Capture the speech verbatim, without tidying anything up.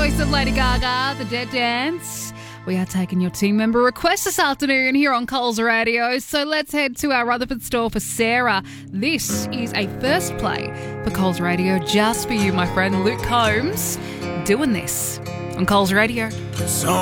choice of Lady Gaga, The Dead Dance. We are taking your team member request this afternoon here on Coles Radio. So let's head to our Rutherford store for Sarah. This is a first play for Coles Radio just for you, my friend Luke Combs, doing this on Coles Radio. So